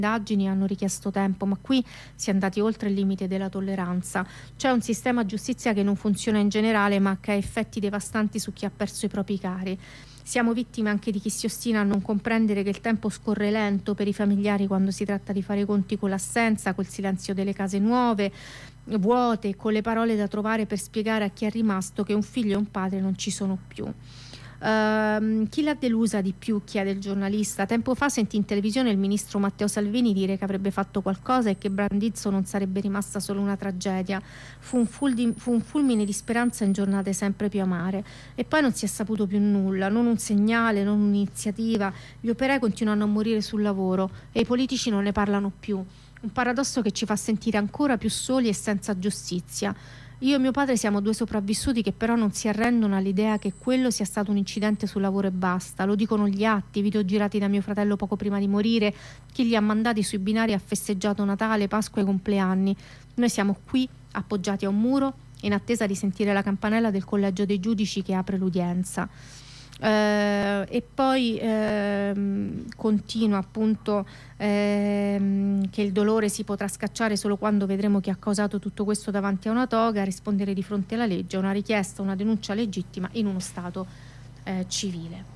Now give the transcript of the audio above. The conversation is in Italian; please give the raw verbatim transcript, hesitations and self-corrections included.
indagini hanno richiesto tempo, ma qui si è andati oltre il limite della tolleranza. C'è un sistema giustizia che non funziona in generale, ma che ha effetti devastanti su chi ha perso i propri cari. Siamo vittime anche di chi si ostina a non comprendere che il tempo scorre lento per i familiari quando si tratta di fare i conti con l'assenza, col silenzio delle case nuove, vuote, con le parole da trovare per spiegare a chi è rimasto che un figlio e un padre non ci sono più. Uh, chi l'ha delusa di più? Chiede il giornalista. Tempo fa sentì in televisione il ministro Matteo Salvini dire che avrebbe fatto qualcosa e che Brandizzo non sarebbe rimasta solo una tragedia. Fu un, fuldi, fu un fulmine di speranza in giornate sempre più amare, e poi non si è saputo più nulla, non un segnale, non un'iniziativa. Gli operai continuano a morire sul lavoro e i politici non ne parlano più. Un paradosso che ci fa sentire ancora più soli e senza giustizia. Io e mio padre siamo due sopravvissuti che però non si arrendono all'idea che quello sia stato un incidente sul lavoro e basta. Lo dicono gli atti, i video girati da mio fratello poco prima di morire, chi li ha mandati sui binari ha festeggiato Natale, Pasqua e compleanni. Noi siamo qui, appoggiati a un muro, in attesa di sentire la campanella del collegio dei giudici che apre l'udienza. Uh, e poi uh, continua appunto uh, che il dolore si potrà scacciare solo quando vedremo chi ha causato tutto questo davanti a una toga, rispondere di fronte alla legge, una richiesta, una denuncia legittima in uno Stato uh, civile.